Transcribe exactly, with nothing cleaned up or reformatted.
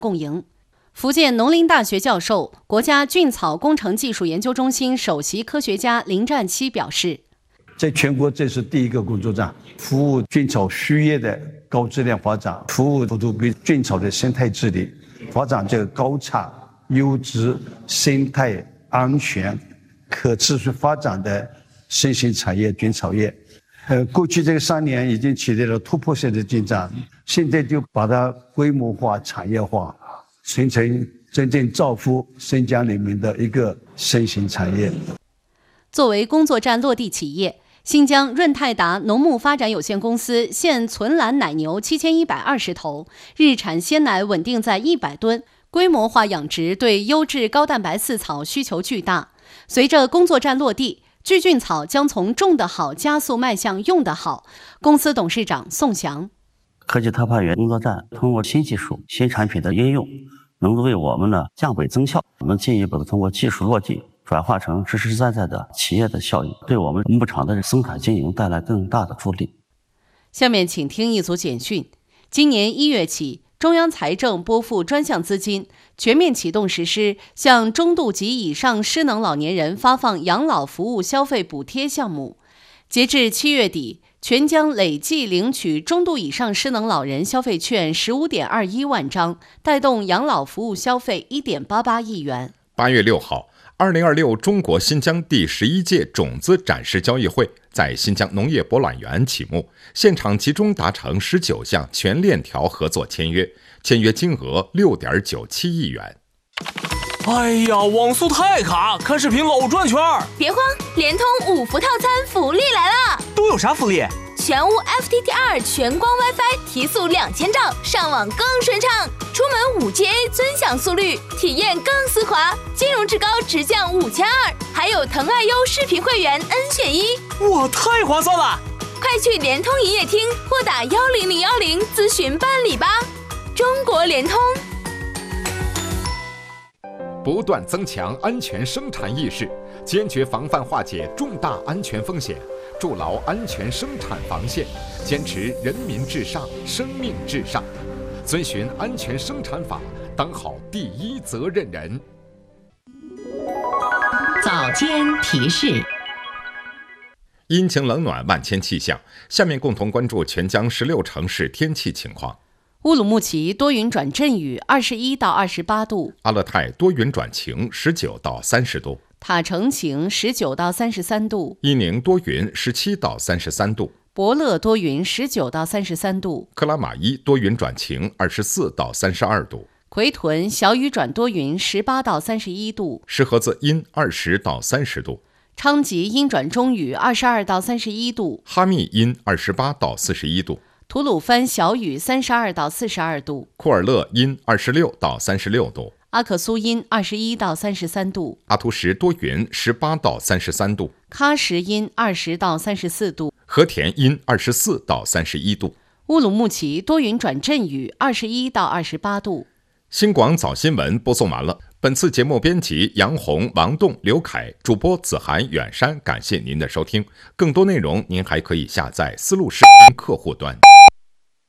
共赢。福建农林大学教授、国家菌草工程技术研究中心首席科学家林占期表示， 在全国这是第一个工作站，服务菌草畜业的高质量发展，服务土地菌草的生态治理，发展这个高产、优质、生态安全、可持续发展的新兴产业菌草业。呃，过去这个三年已经取得了突破性的进展，现在就把它规模化、产业化，形成真正造福新疆人民的一个新型产业。 作为工作站落地企业，新疆润泰达农牧发展有限公司现存栏奶牛七千一百二十头，日产鲜奶稳定在一百吨，规模化养殖对优质高蛋白饲草需求巨大。随着工作站落地，聚菌草将从种得好加速迈向用得好。公司董事长宋翔， 科技特派员工作站通过新技术、新产品的应用，能够为我们的降本增效。我们进一步的通过技术落地，转化成实实在在的企业的效益，对我们牧场的生产经营带来更大的助力。 下面请听一组简讯。今年一月起，中央财政拨付专项资金，全面启动实施向中度及以上失能老年人发放养老服务消费补贴项目。截至七月底，全疆累计领取中度以上失能老人消费券 十五点二一万张，带动养老服务消费 一点八八亿元。 八月六号，二零二六中国新疆第十一届种子展示交易会在新疆农业博览园启幕，现场集中达成十九项全链条合作签约，签约金额 六点九七亿元。 哎呀，网速太卡，看视频老转圈。 别慌，联通五福套餐福利来了！ 都有啥福利？ 全屋 F T T R 全光 WiFi 提速两千兆，上网更顺畅。出门 五 G A 尊享速率，体验更丝滑。金融至高直降五千二，还有腾爱优视频会员 N 选一， 哇，太划算了！ 快去联通营业厅或打幺零零幺零咨询办理吧。中国联通。 不断增强安全生产意识，坚决防范化解重大安全风险，筑牢安全生产防线，坚持人民至上、生命至上，遵循安全生产法，当好第一责任人。 早间提示。 阴晴冷暖万千气象，下面共同关注全疆十六城市天气情况。 乌鲁木齐多云转阵雨，二十一到二十八度； 阿勒泰多云转晴，十九到三十度； 塔城晴，十九到三十三度； 伊宁多云，十七到三十三度； 博乐多云，十九到三十三度； 克拉玛依多云转晴，二十四到三十二度； 奎屯小雨转多云，十八到三十一度； 石河子阴，二十到三十度； 昌吉阴转中雨，二十二到三十一度； 哈密阴，二十八到四十一度； 吐鲁番小雨，三十二到四十二度； 库尔勒阴，二十六到三十六度； 阿克苏阴，二十一到三十三度； 阿图什多云，十八到三十三度； 喀什阴，二十到三十四度； 和田阴，二十四到三十一度； 乌鲁木齐多云转阵雨，二十一到二十八度。 新广早新闻播送完了。本次节目编辑杨红、王栋、刘凯，主播子涵、远山，感谢您的收听。更多内容您还可以下载思路视频客户端。